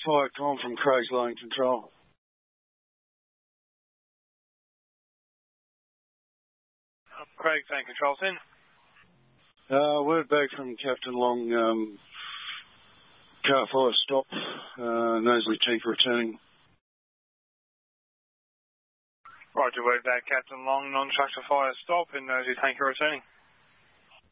fire com from Craig's Line Control. Craig's Line Control's in. Word back from Captain Long, car fire stop, Knowsley tanker returning. Roger, word back, Captain Long, non-tractor fire stop in Knowsley tanker returning.